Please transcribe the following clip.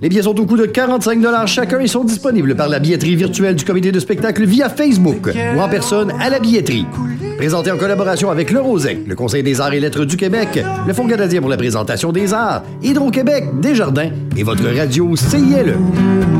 Les billets sont au coût de 45 $ chacun et sont disponibles par la billetterie virtuelle du comité de spectacle via Facebook ou en personne à la billetterie. Présenté en collaboration avec le Rosin, le Conseil des arts et lettres du Québec, le Fonds canadien pour la présentation des arts, Hydro-Québec, Desjardins et votre radio CILE.